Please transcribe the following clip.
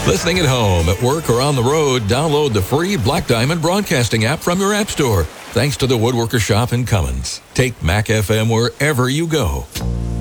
Listening at home, at work, or on the road, download the free Black Diamond Broadcasting app from your app store. Thanks to the Woodworker Shop in Cummins. Take Mac FM wherever you go.